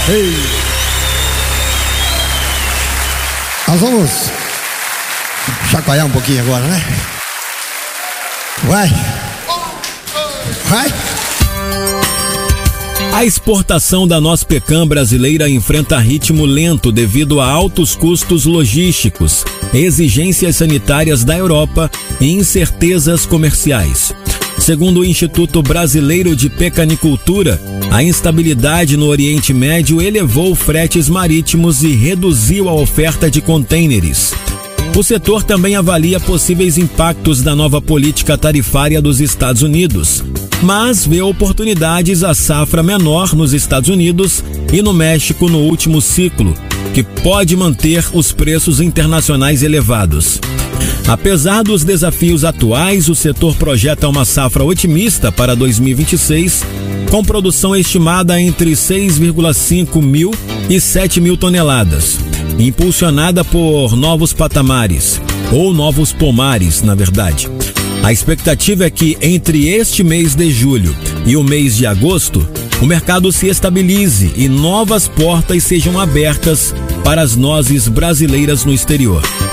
Ei. Nós vamos chacoalhar um pouquinho agora, né? Vai. A exportação da noz pecan brasileira enfrenta ritmo lento devido a altos custos logísticos, exigências sanitárias da Europa e incertezas comerciais. Segundo o Instituto Brasileiro de Pecanicultura, a instabilidade no Oriente Médio elevou fretes marítimos e reduziu a oferta de contêineres. O setor também avalia possíveis impactos da nova política tarifária dos Estados Unidos, mas vê oportunidades à safra menor nos Estados Unidos e no México no último ciclo, que pode manter os preços internacionais elevados. Apesar dos desafios atuais, o setor projeta uma safra otimista para 2026, com produção estimada entre 6,5 mil e 7 mil toneladas, impulsionada por novos patamares, ou novos pomares, na verdade. A expectativa é que entre este mês de julho e o mês de agosto, o mercado se estabilize e novas portas sejam abertas para as nozes brasileiras no exterior.